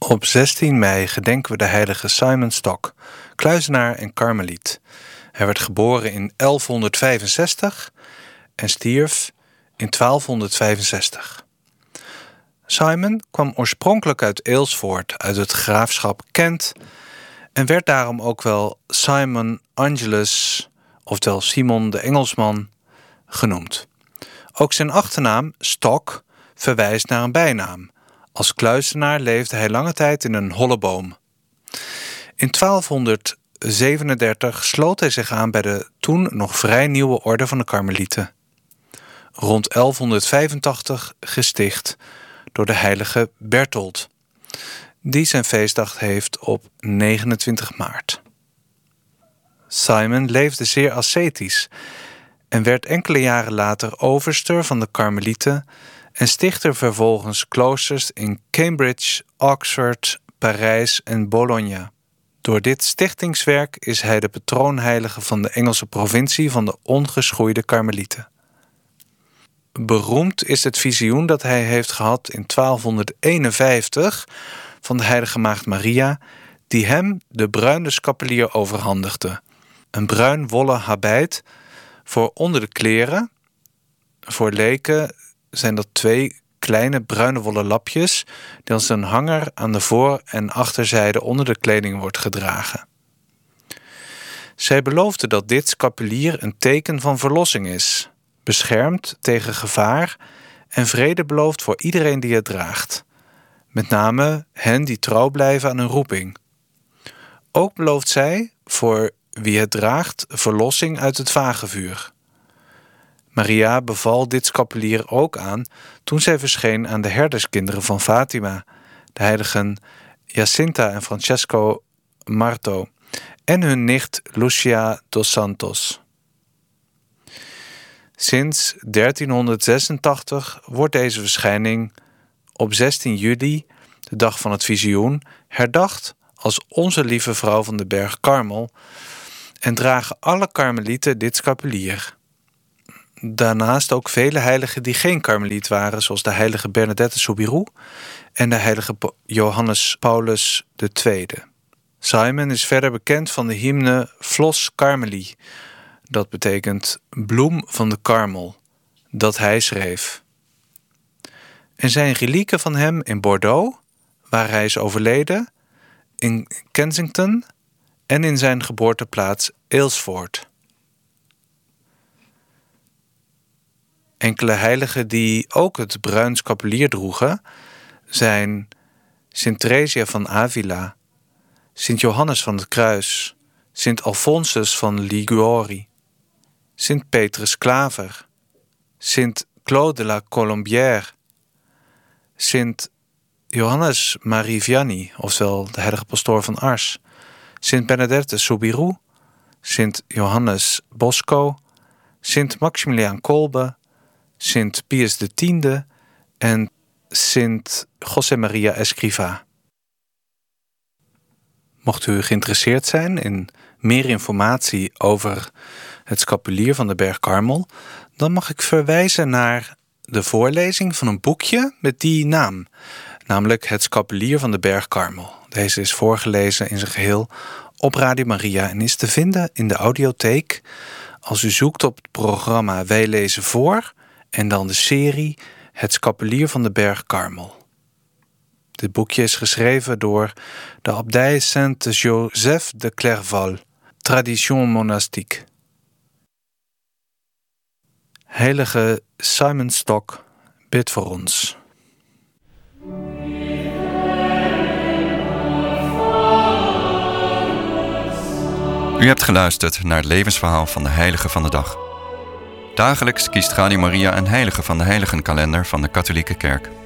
Op 16 mei gedenken we de heilige Simon Stock, kluizenaar en karmeliet. Hij werd geboren in 1165 en stierf in 1265. Simon kwam oorspronkelijk uit Aylesford, uit het graafschap Kent, en werd daarom ook wel Simon Angelus, oftewel Simon de Engelsman, genoemd. Ook zijn achternaam, Stock, verwijst naar een bijnaam. Als kluizenaar leefde hij lange tijd in een holle boom. In 1237 sloot hij zich aan bij de toen nog vrij nieuwe orde van de Karmelieten. Rond 1185 gesticht door de heilige Berthold, die zijn feestdag heeft op 29 maart. Simon leefde zeer ascetisch en werd enkele jaren later overste van de Karmelieten en stichtte vervolgens kloosters in Cambridge, Oxford, Parijs en Bologna. Door dit stichtingswerk is hij de patroonheilige van de Engelse provincie van de ongeschoeide Karmelieten. Beroemd is het visioen dat hij heeft gehad in 1251 van de heilige maagd Maria, die hem de bruine schapelier overhandigde. Een bruin wollen habit voor onder de kleren. Voor leken zijn dat 2 kleine bruine wollen lapjes die als een hanger aan de voor- en achterzijde onder de kleding wordt gedragen. Zij beloofde dat dit schapelier een teken van verlossing is, beschermt tegen gevaar en vrede belooft voor iedereen die het draagt, met name hen die trouw blijven aan hun roeping. Ook belooft zij voor wie het draagt verlossing uit het vagevuur. Maria beval dit schapelier ook aan toen zij verscheen aan de herderskinderen van Fatima, de heiligen Jacinta en Francesco Marto en hun nicht Lucia dos Santos. Sinds 1386 wordt deze verschijning op 16 juli, de dag van het visioen, herdacht als Onze Lieve Vrouw van de Berg Karmel en dragen alle karmelieten dit schapelier. Daarnaast ook vele heiligen die geen karmeliet waren, zoals de heilige Bernadette Soubirous en de heilige Johannes Paulus II. Simon is verder bekend van de hymne Flos Carmeli, dat betekent bloem van de karmel, dat hij schreef. Er zijn relieken van hem in Bordeaux, waar hij is overleden, in Kensington en in zijn geboorteplaats Aylesford. Enkele heiligen die ook het bruin schapelier droegen zijn Sint Theresia van Avila, Sint Johannes van het Kruis, Sint Alphonsus van Liguori, Sint Petrus Klaver, Sint Claude de la Colombière, Sint Johannes Marie Vianney, oftewel de heilige pastoor van Ars, Sint Bernadette Soubirous, Sint Johannes Bosco, Sint Maximiliaan Kolbe, Sint Pius X en Sint José Maria Escrivá. Mocht u geïnteresseerd zijn in meer informatie over het schapelier van de Berg Karmel, dan mag ik verwijzen naar de voorlezing van een boekje met die naam, namelijk Het Schapelier van de Berg Karmel. Deze is voorgelezen in zijn geheel op Radio Maria en is te vinden in de audiotheek als u zoekt op het programma Wij lezen voor en dan de serie Het Schapelier van de Berg Karmel. Dit boekje is geschreven door de abdij Saint-Joseph de Clairval, Tradition monastique. Heilige Simon Stock, bid voor ons. U hebt geluisterd naar het levensverhaal van de heilige van de dag. Dagelijks kiest Radio Maria een heilige van de heiligenkalender van de katholieke kerk.